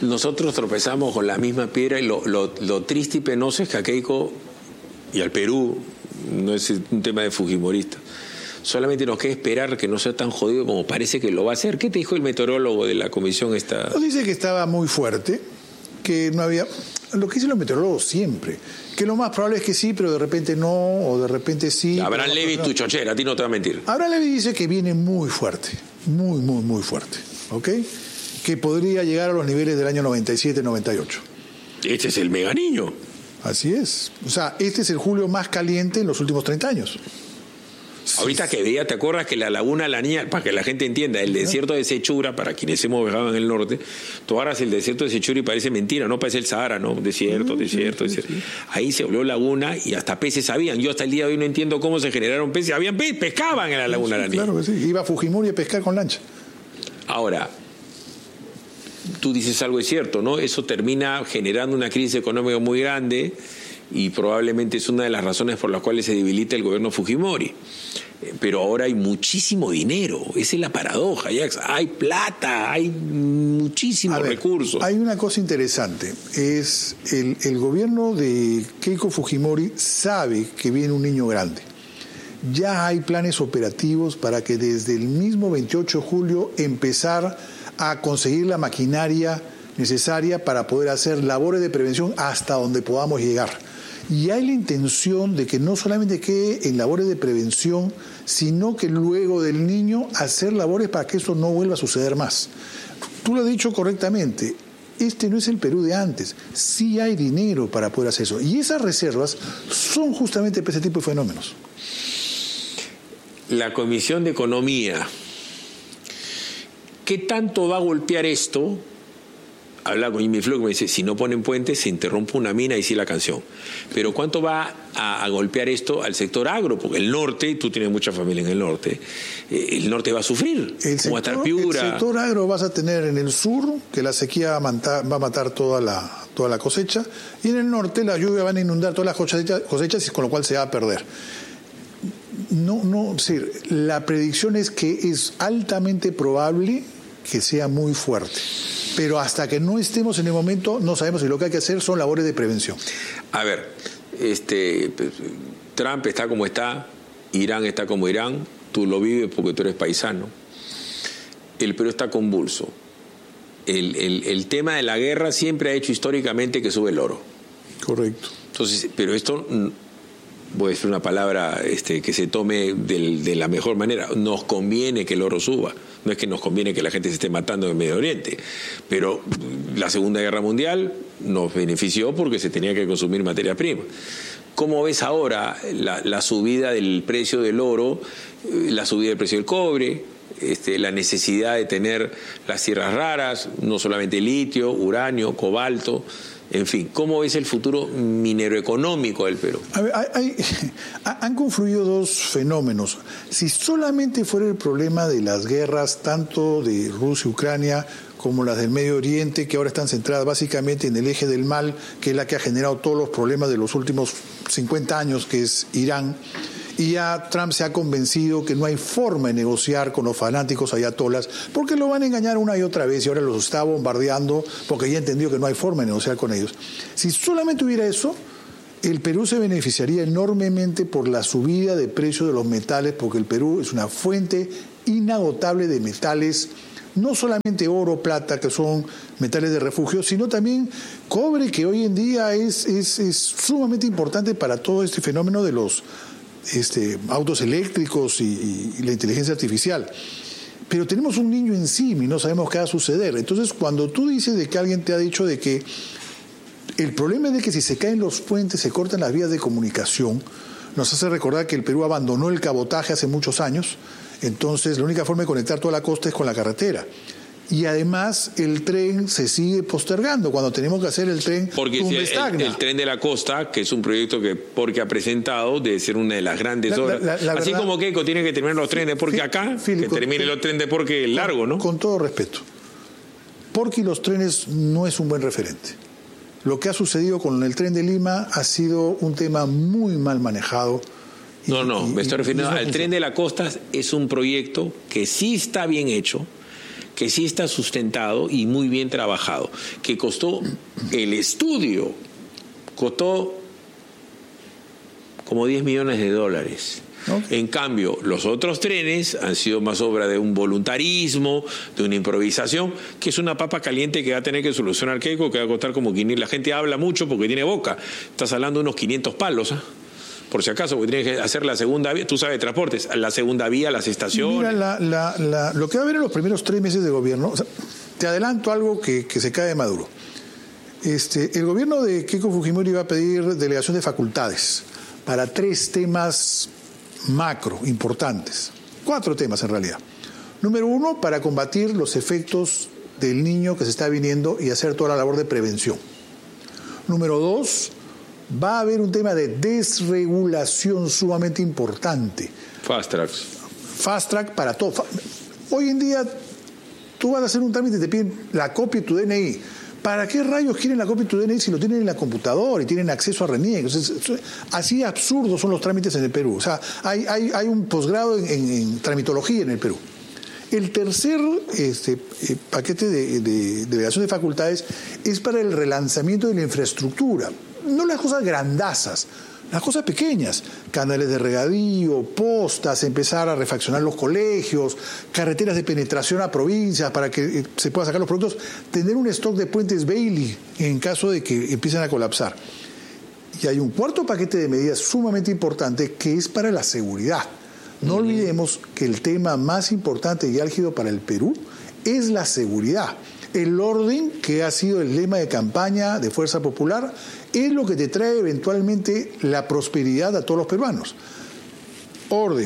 Nosotros tropezamos con la misma piedra y lo triste y penoso es que a Keiko y al Perú, no es un tema de fujimorista, solamente nos queda esperar que no sea tan jodido como parece que lo va a hacer. ¿Qué te dijo el meteorólogo de la comisión esta? Nos dice que estaba muy fuerte, que no había... Lo que dicen los meteorólogos siempre, que lo más probable es que sí, pero de repente no, o de repente sí. Abraham Levy, tu chochera, a ti no te va a mentir. Abraham Levy dice que viene muy fuerte, muy fuerte, ¿ok? Que podría llegar a los niveles del año 97-98. Este es el mega niño. Así es. O sea, este es el julio más caliente en los últimos 30 años. Ahorita que veía, ¿te acuerdas que la laguna La Niña, para que la gente entienda, el desierto de Sechura, para quienes hemos viajado en el norte, tú agarras el desierto de Sechura y parece mentira, no parece el Sahara, ¿no? Desierto. Ahí se volvió laguna y hasta peces habían. Yo hasta el día de hoy no entiendo cómo se generaron peces. Habían peces, pescaban en la laguna La Niña. Claro que sí. Iba a Fujimori a pescar con lancha. Ahora, tú dices algo es cierto, ¿no? Eso termina generando una crisis económica muy grande y probablemente es una de las razones por las cuales se debilita el gobierno Fujimori. Pero ahora hay muchísimo dinero, esa es la paradoja, Jax. Hay plata, hay muchísimos recursos. Hay una cosa interesante, es el gobierno de Keiko Fujimori sabe que viene un niño grande. Ya hay planes operativos para que desde el mismo 28 de julio empezar a conseguir la maquinaria necesaria para poder hacer labores de prevención hasta donde podamos llegar. Y hay la intención de que no solamente quede en labores de prevención, sino que luego del niño hacer labores para que eso no vuelva a suceder más. Tú lo has dicho correctamente, este no es el Perú de antes, sí hay dinero para poder hacer eso. Y esas reservas son justamente para ese tipo de fenómenos. La Comisión de Economía, ¿qué tanto va a golpear esto? Habla con Jimmy Flo, que me dice, si no ponen puentes se interrumpe una mina y sí la canción. Pero ¿cuánto va a golpear esto al sector agro? Porque el norte, tú tienes mucha familia en el norte va a sufrir. El sector agro vas a tener en el sur, que la sequía va a matar toda la cosecha, y en el norte las lluvias van a inundar todas las cosechas, con lo cual se va a perder. La predicción es que es altamente probable que sea muy fuerte. Pero hasta que no estemos en el momento, no sabemos si lo que hay que hacer son labores de prevención. A ver, Trump está como está, Irán está como Irán, tú lo vives porque tú eres paisano. El Perú está convulso. El tema de la guerra siempre ha hecho históricamente que sube el oro. Correcto. Entonces, pero esto, voy a decir una palabra que se tome de la mejor manera, nos conviene que el oro suba. No es que nos conviene que la gente se esté matando en Medio Oriente, pero la Segunda Guerra Mundial nos benefició porque se tenía que consumir materia prima. ¿Cómo ves ahora la subida del precio del oro, la subida del precio del cobre, la necesidad de tener las tierras raras, no solamente litio, uranio, cobalto? En fin, ¿cómo ves el futuro minero-económico del Perú? A ver, han confluido dos fenómenos. Si solamente fuera el problema de las guerras, tanto de Rusia y Ucrania, como las del Medio Oriente, que ahora están centradas básicamente en el eje del mal, que es la que ha generado todos los problemas de los últimos 50 años, que es Irán, y ya Trump se ha convencido que no hay forma de negociar con los fanáticos ayatolas porque lo van a engañar una y otra vez y ahora los está bombardeando porque ya entendió que no hay forma de negociar con ellos. Si solamente hubiera eso, el Perú se beneficiaría enormemente por la subida de precio de los metales, porque el Perú es una fuente inagotable de metales, no solamente oro, plata, que son metales de refugio, sino también cobre, que hoy en día es sumamente importante para todo este fenómeno de los autos eléctricos y la inteligencia artificial. Pero tenemos un niño encima y no sabemos qué va a suceder. Entonces, cuando tú dices de que alguien te ha dicho de que el problema es de que si se caen los puentes, se cortan las vías de comunicación, nos hace recordar que el Perú abandonó el cabotaje hace muchos años, entonces la única forma de conectar toda la costa es con la carretera. Y además el tren se sigue postergando cuando tenemos que hacer el tren. Porque el tren de la costa, que es un proyecto porque ha presentado, debe ser una de las grandes obras. Así verdad, como Keiko tiene que terminar los trenes de Porque acá, que termine los trenes de Porque largo, ¿no? Con todo respeto, Porque los trenes no es un buen referente. Lo que ha sucedido con el tren de Lima ha sido un tema muy mal manejado. Me estoy refiriendo al tren de la costa. Es un proyecto que sí está bien hecho, que sí está sustentado y muy bien trabajado, que costó, el estudio costó como $10 millones. Okay. En cambio, los otros trenes han sido más obra de un voluntarismo, de una improvisación, que es una papa caliente que va a tener que solucionar Keiko, que va a costar como 500. La gente habla mucho porque tiene boca. Estás hablando de unos 500 palos, ¿eh? Por si acaso, porque tienes que hacer la segunda vía. Tú sabes, transportes, la segunda vía, las estaciones. Mira, lo que va a haber en los primeros 3 meses de gobierno, o sea, te adelanto algo que se cae de Maduro. El gobierno de Keiko Fujimori va a pedir delegación de facultades para 3 temas macro, importantes. 4 temas en realidad. Número 1, para combatir los efectos del niño que se está viniendo y hacer toda la labor de prevención. Número 2, va a haber un tema de desregulación sumamente importante. Fast track. Fast track para todo. Hoy en día, tú vas a hacer un trámite y te piden la copia de tu DNI. ¿Para qué rayos quieren la copia de tu DNI si lo tienen en la computadora y tienen acceso a RENIEC? Así absurdos son los trámites en el Perú. O sea, hay un posgrado en tramitología en el Perú. El tercer paquete de delegación de facultades es para el relanzamiento de la infraestructura. No las cosas grandazas, las cosas pequeñas, canales de regadío, postas, empezar a refaccionar los colegios, carreteras de penetración a provincias para que se puedan sacar los productos, tener un stock de puentes Bailey en caso de que empiecen a colapsar. Y hay un cuarto paquete de medidas sumamente importante que es para la seguridad. No olvidemos que el tema más importante y álgido para el Perú es la seguridad. El orden, que ha sido el lema de campaña de Fuerza Popular, es lo que te trae eventualmente la prosperidad a todos los peruanos. Orden,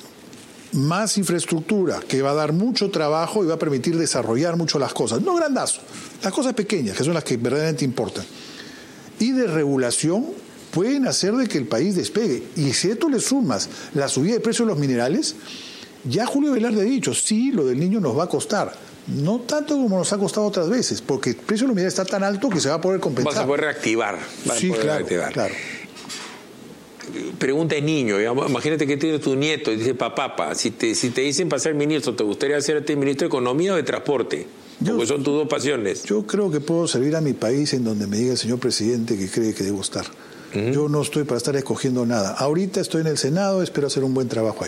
más infraestructura, que va a dar mucho trabajo y va a permitir desarrollar mucho las cosas. No grandazo, las cosas pequeñas, que son las que verdaderamente importan. Y de regulación, pueden hacer de que el país despegue. Y si a esto le sumas la subida de precios de los minerales, ya Julio Velarde ha dicho, sí, lo del niño nos va a costar. No tanto como nos ha costado otras veces, porque el precio de los minerales está tan alto que se va a poder compensar. Vas a poder reactivar. Sí, claro. Pregunta de niño, digamos, imagínate que tiene tu nieto y dice, papá, si te dicen para ser ministro, ¿te gustaría ser ministro de Economía o de Transporte? Porque son tus dos pasiones. Yo creo que puedo servir a mi país en donde me diga el señor presidente que cree que debo estar. Yo no estoy para estar escogiendo nada. Ahorita estoy en el Senado, espero hacer un buen trabajo ahí.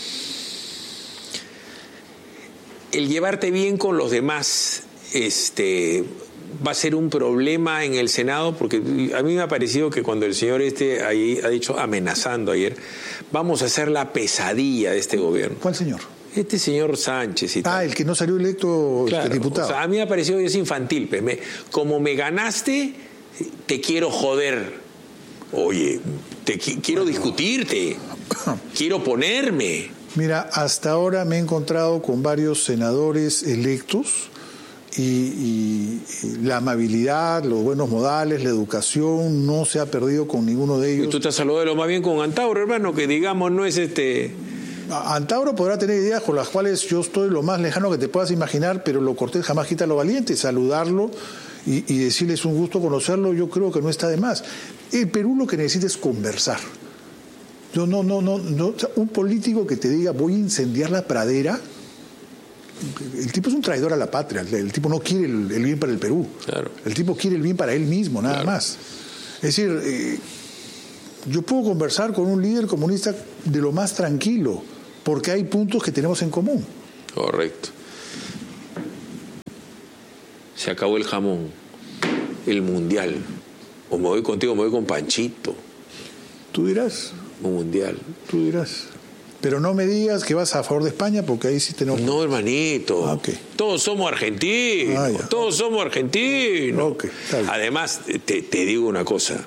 El llevarte bien con los demás va a ser un problema en el Senado, porque a mí me ha parecido que cuando el señor ahí ha dicho, amenazando ayer, vamos a hacer la pesadilla de este gobierno. ¿Cuál señor? Este señor Sánchez y tal. El que no salió electo, claro, diputado. O sea, a mí me ha parecido que es infantil. Pues, como me ganaste, te quiero joder. Oye, quiero discutirte, quiero ponerme. Mira, hasta ahora me he encontrado con varios senadores electos y la amabilidad, los buenos modales, la educación no se ha perdido con ninguno de ellos. Y tú te has saludado lo más bien con Antauro, hermano, que digamos no es Antauro podrá tener ideas con las cuales yo estoy lo más lejano que te puedas imaginar, pero lo cortés jamás quita lo valiente. Saludarlo y decirle es un gusto conocerlo, yo creo que no está de más. El Perú lo que necesita es conversar. No, o sea, un político que te diga voy a incendiar la pradera, el tipo es un traidor a la patria, el tipo no quiere el bien para el Perú, claro. El tipo quiere el bien para él mismo, nada más. Es decir, yo puedo conversar con un líder comunista de lo más tranquilo, porque hay puntos que tenemos en común. Correcto. Se acabó el jamón, el mundial, o me voy contigo, me voy con Panchito. ¿Tú dirás? Mundial. Tú dirás. Pero no me digas que vas a favor de España, porque ahí sí tenemos... No, hermanito. Okay. Todos somos argentinos. Todos somos argentinos. Okay, además, te digo una cosa.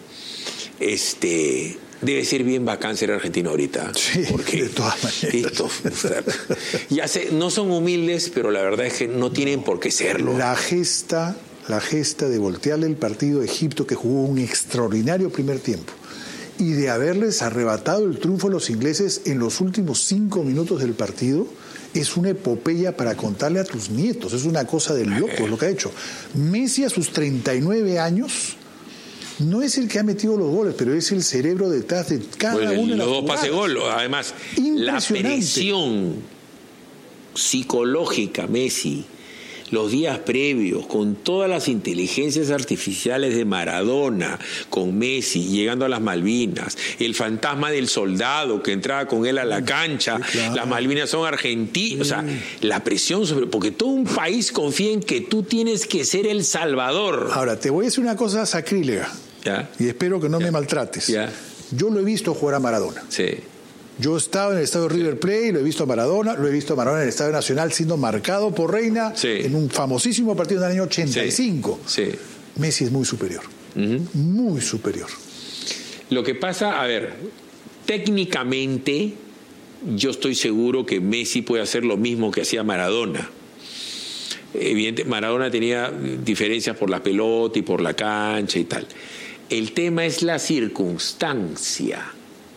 Debe ser bien bacán ser argentino ahorita. Sí, porque de todas maneras. No son humildes, pero la verdad es que no tienen por qué serlo. La gesta de voltearle el partido a Egipto, que jugó un extraordinario primer tiempo, y de haberles arrebatado el triunfo a los ingleses en los últimos 5 minutos del partido, es una epopeya para contarle a tus nietos. Es una cosa de locos lo que ha hecho. Messi a sus 39 años no es el que ha metido los goles, pero es el cerebro detrás de cada uno de las jugadas. Los dos pases gol, además, la presión psicológica, Messi, los días previos, con todas las inteligencias artificiales de Maradona, con Messi, llegando a las Malvinas, el fantasma del soldado que entraba con él a la cancha, sí, claro. Las Malvinas son argentinas, o sea, la presión sobre... Porque todo un país confía en que tú tienes que ser el salvador. Ahora, te voy a decir una cosa sacrílega, ¿ya? Y espero que no me maltrates. ¿Ya? Yo lo he visto jugar a Maradona. Sí. Yo he estado en el estadio River Plate, lo he visto a Maradona en el Estadio Nacional siendo marcado por Reina, sí, en un famosísimo partido del año 85. Sí. Sí. Messi es muy superior, muy superior. Lo que pasa, a ver, técnicamente yo estoy seguro que Messi puede hacer lo mismo que hacía Maradona. Evidentemente, Maradona tenía diferencias por la pelota y por la cancha y tal. El tema es la circunstancia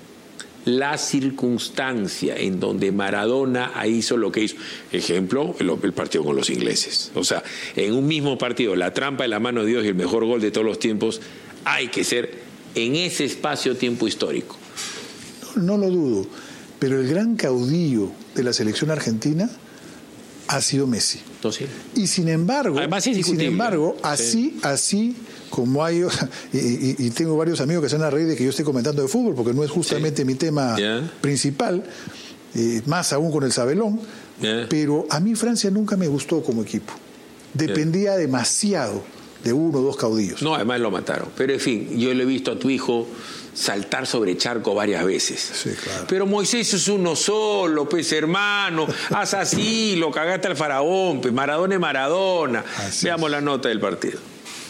en donde Maradona hizo lo que hizo. Ejemplo, el partido con los ingleses. O sea, en un mismo partido, la trampa de la mano de Dios y el mejor gol de todos los tiempos, hay que ser en ese espacio-tiempo histórico. No lo dudo, pero el gran caudillo de la selección argentina ha sido Messi. No, sí. Y sin embargo, sí, así como hay, y tengo varios amigos que se van a reír de que yo esté comentando de fútbol, porque no es justamente mi tema principal, más aún con el Sabelón, pero a mí Francia nunca me gustó como equipo. Dependía demasiado de uno o dos caudillos. No, además lo mataron. Pero en fin, yo le he visto a tu hijo saltar sobre charco varias veces. Sí, claro. Pero Moisés es uno solo, pues hermano, haz así, lo cagaste al faraón, pues Maradona es Maradona. Así Veamos es. La nota del partido.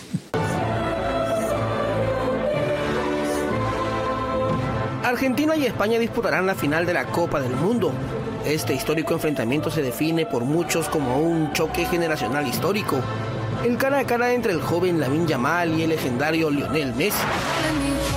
Argentina y España disputarán la final de la Copa del Mundo. Este histórico enfrentamiento se define por muchos como un choque generacional histórico. El cara a cara entre el joven Lamine Yamal y el legendario Lionel Messi.